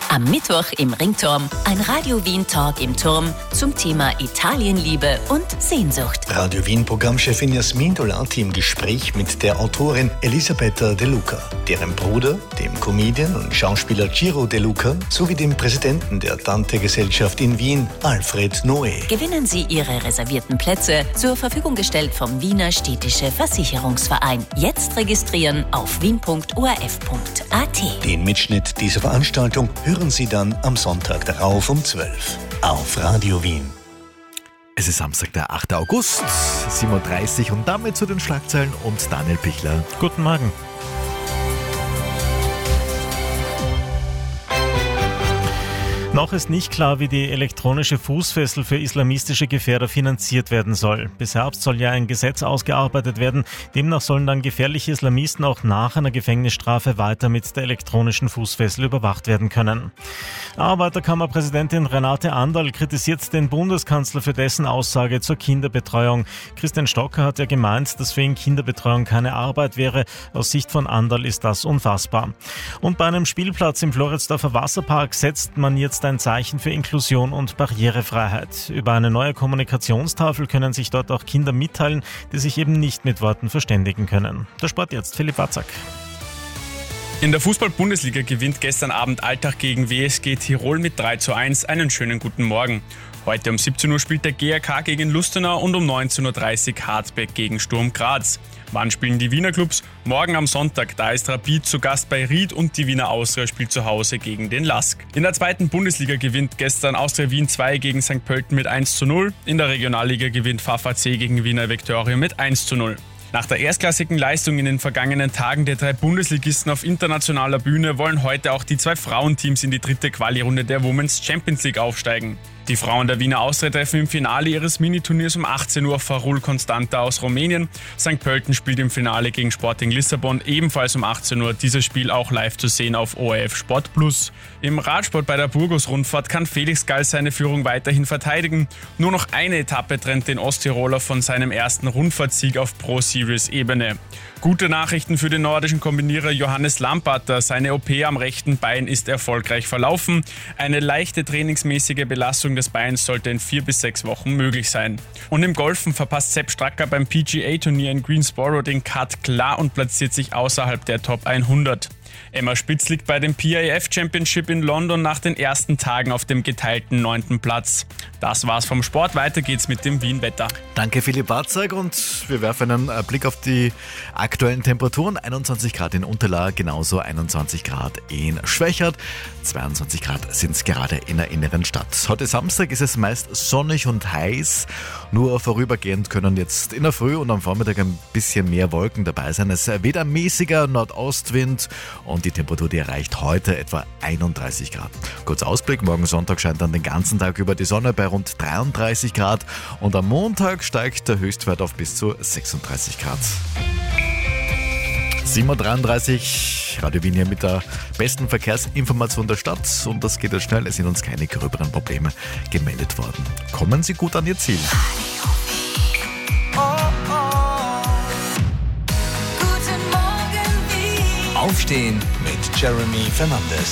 Am Mittwoch im Ringturm ein Radio Wien Talk im Turm zum Thema Italienliebe und Sehnsucht. Radio Wien Programmchefin Jasmin Dolati im Gespräch mit der Autorin Elisabetta De Luca, deren Bruder, dem Comedian und Schauspieler Giro De Luca, sowie dem Präsidenten der Dante-Gesellschaft in Wien, Alfred Noé. Gewinnen Sie Ihre reservierten Plätze, zur Verfügung gestellt vom Wiener Städtische Versicherungsverein. Jetzt registrieren auf wien.orf.at. Den Mitschnitt dieser Veranstaltung hören Sie dann am Sonntag darauf um 12 auf Radio Wien. Es ist Samstag, der 8. August, 7.30 Uhr und damit zu den Schlagzeilen und Daniel Pichler. Guten Morgen. Noch ist nicht klar, wie die elektronische Fußfessel für islamistische Gefährder finanziert werden soll. Bis Herbst soll ja ein Gesetz ausgearbeitet werden. Demnach sollen dann gefährliche Islamisten auch nach einer Gefängnisstrafe weiter mit der elektronischen Fußfessel überwacht werden können. Arbeiterkammerpräsidentin Renate Anderl kritisiert den Bundeskanzler für dessen Aussage zur Kinderbetreuung. Christian Stocker hat ja gemeint, dass für ihn Kinderbetreuung keine Arbeit wäre. Aus Sicht von Anderl ist das unfassbar. Und bei einem Spielplatz im Floridsdorfer Wasserpark setzt man jetzt ein Zeichen für Inklusion und Barrierefreiheit. Über eine neue Kommunikationstafel können sich dort auch Kinder mitteilen, die sich eben nicht mit Worten verständigen können. Der Sport jetzt, Philipp Watzak. In der Fußball-Bundesliga gewinnt gestern Abend Altach gegen WSG Tirol mit 3:1. Einen schönen guten Morgen. Heute um 17 Uhr spielt der GRK gegen Lustenau und um 19.30 Uhr Harzbeck gegen Sturm Graz. Wann spielen die Wiener Clubs? Morgen am Sonntag, da ist Rapid zu Gast bei Ried und die Wiener Austria spielt zu Hause gegen den LASK. In der zweiten Bundesliga gewinnt gestern Austria Wien 2 gegen St. Pölten mit 1:0. In der Regionalliga gewinnt VfC gegen Wiener Viktoria mit 1:0. Nach der erstklassigen Leistung in den vergangenen Tagen der 3 Bundesligisten auf internationaler Bühne wollen heute auch die 2 Frauenteams in die dritte Quali-Runde der Women's Champions League aufsteigen. Die Frauen der Wiener Austria treffen im Finale ihres Miniturniers um 18 Uhr auf Farul Constanta aus Rumänien. St. Pölten spielt im Finale gegen Sporting Lissabon ebenfalls um 18 Uhr. Dieses Spiel auch live zu sehen auf ORF Sport Plus. Im Radsport bei der Burgos-Rundfahrt kann Felix Gall seine Führung weiterhin verteidigen. Nur noch eine Etappe trennt den Osttiroler von seinem ersten Rundfahrtsieg auf Pro-Series-Ebene. Gute Nachrichten für den nordischen Kombinierer Johannes Lamparter. Seine OP am rechten Bein ist erfolgreich verlaufen. Eine leichte trainingsmäßige Belastung des Beins sollte in 4 bis 6 Wochen möglich sein. Und im Golfen verpasst Sepp Stracker beim PGA-Turnier in Greensboro den Cut klar und platziert sich außerhalb der Top 100. Emma Spitz liegt bei dem PIF Championship in London nach den ersten Tagen auf dem geteilten 9. Platz. Das war's vom Sport. Weiter geht's mit dem Wien-Wetter. Danke Philipp Watzak und wir werfen einen Blick auf die aktuellen Temperaturen. 21 Grad in Unterlage, genauso 21 Grad in Schwächert. 22 Grad sind es gerade in der inneren Stadt. Heute Samstag ist es meist sonnig und heiß. Nur vorübergehend können jetzt in der Früh und am Vormittag ein bisschen mehr Wolken dabei sein. Es weht ein mäßiger Nordostwind und die Temperatur, die erreicht heute etwa 31 Grad. Kurz Ausblick, morgen Sonntag scheint dann den ganzen Tag über die Sonne bei rund 33 Grad und am Montag steigt der Höchstwert auf bis zu 36 Grad. 7.33 Uhr, Radio Wien hier mit der besten Verkehrsinformation der Stadt und das geht jetzt schnell, es sind uns keine gröberen Probleme gemeldet worden. Kommen Sie gut an Ihr Ziel. Guten Morgen, Wien. Aufstehen mit Jeremy Fernandes.